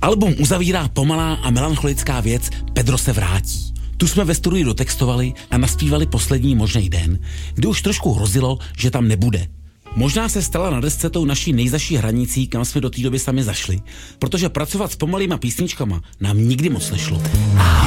Album uzavírá pomalá a melancholická věc Pedro se vrátí. Tu jsme ve studiu dotextovali a naspívali poslední možný den, kdy už trošku hrozilo, že tam nebude. Možná se stala na desce tou naší nejzaší hranicí, kam jsme do té doby sami zašli, protože pracovat s pomalýma písničkama nám nikdy moc nešlo.